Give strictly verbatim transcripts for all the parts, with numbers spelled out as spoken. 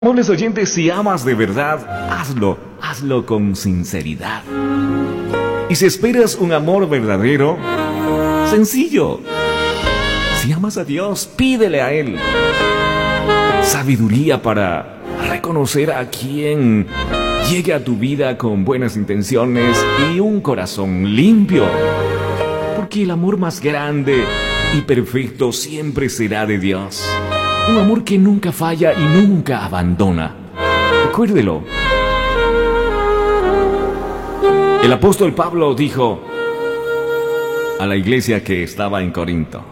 Amables oyentes, si amas de verdad, hazlo, hazlo con sinceridad. Y si esperas un amor verdadero, sencillo. Si amas a Dios, pídele a Él sabiduría para reconocer a quien llegue a tu vida con buenas intenciones y un corazón limpio. Porque el amor más grande y perfecto siempre será de Dios. Un amor que nunca falla y nunca abandona. Recuérdelo. El apóstol Pablo dijo a la iglesia que estaba en Corinto: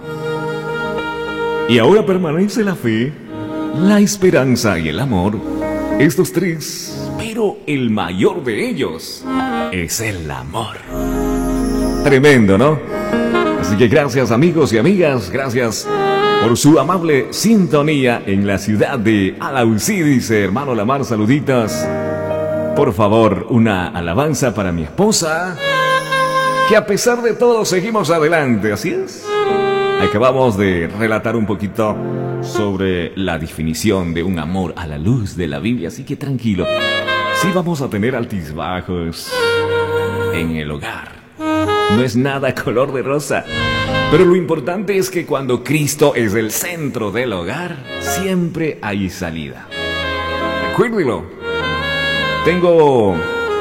y ahora permanece la fe, la esperanza y el amor, estos tres, pero el mayor de ellos es el amor. Tremendo, ¿no? Así que gracias, amigos y amigas, gracias por su amable sintonía en la ciudad de Alausí. Dice hermano Lamar, saluditas. Por favor, una alabanza para mi esposa, que a pesar de todo seguimos adelante, ¿así es? Acabamos de relatar un poquito sobre la definición de un amor a la luz de la Biblia, así que tranquilo, sí vamos a tener altibajos en el hogar. No es nada color de rosa, pero lo importante es que cuando Cristo es el centro del hogar, siempre hay salida. Recuérdelo. Tengo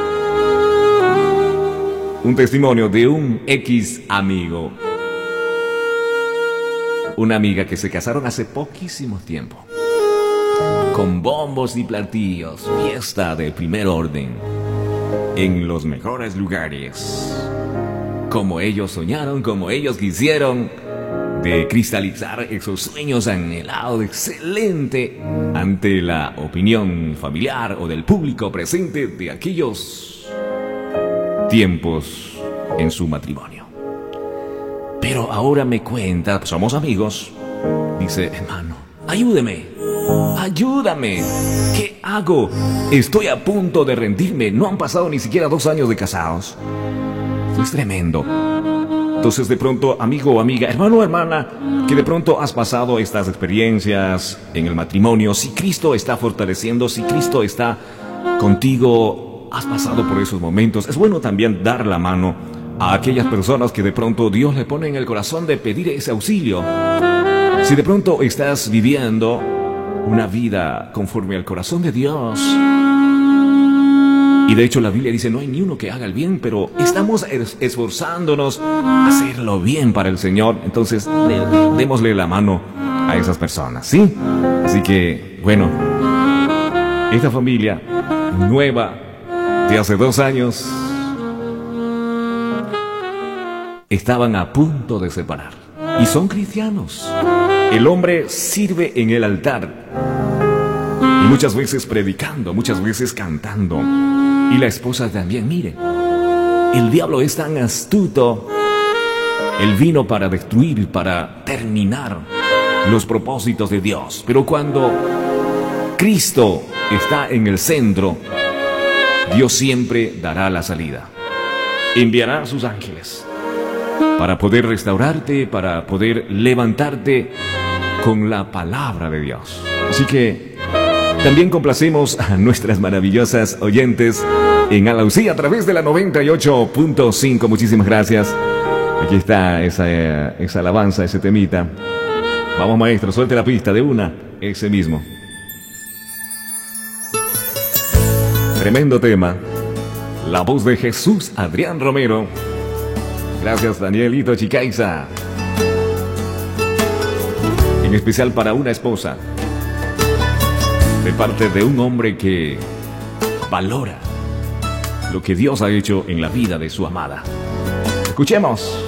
un testimonio de un ex amigo, una amiga que se casaron hace poquísimo tiempo, con bombos y platillos, fiesta de primer orden, en los mejores lugares, como ellos soñaron, como ellos quisieron, de cristalizar esos sueños anhelados, excelente, ante la opinión familiar o del público presente de aquellos tiempos en su matrimonio. Pero ahora me cuenta, somos amigos, dice: hermano, ayúdeme, ayúdame, ¿qué hago? Estoy a punto de rendirme, no han pasado ni siquiera dos años de casados. Esto es tremendo. Entonces, de pronto, amigo o amiga, hermano o hermana, que de pronto has pasado estas experiencias en el matrimonio, si Cristo está fortaleciendo, si Cristo está contigo, has pasado por esos momentos, es bueno también dar la mano a aquellas personas que de pronto Dios le pone en el corazón de pedir ese auxilio. Si de pronto estás viviendo una vida conforme al corazón de Dios, y de hecho la Biblia dice: no hay ni uno que haga el bien, pero estamos esforzándonos a hacerlo bien para el Señor, entonces le, démosle la mano a esas personas, ¿sí? Así que, bueno, esta familia nueva de hace dos años estaban a punto de separar, y son cristianos. El hombre sirve en el altar, y muchas veces predicando, muchas veces cantando. Y la esposa también. Mire, el diablo es tan astuto. Él vino para destruir, para terminar los propósitos de Dios. Pero cuando Cristo está en el centro, Dios siempre dará la salida. Enviará a sus ángeles para poder restaurarte, para poder levantarte con la palabra de Dios. Así que también complacemos a nuestras maravillosas oyentes en Alausí a través de la noventa y ocho punto cinco. Muchísimas gracias. Aquí está esa, esa alabanza, ese temita. Vamos, maestro, suelte la pista de una, ese mismo. Tremendo tema. La voz de Jesús Adrián Romero. Gracias, Danielito Chicaiza. En especial para una esposa, de parte de un hombre que valora lo que Dios ha hecho en la vida de su amada. Escuchemos.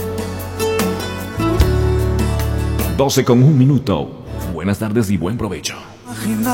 doce con un minuto. Buenas tardes y buen provecho.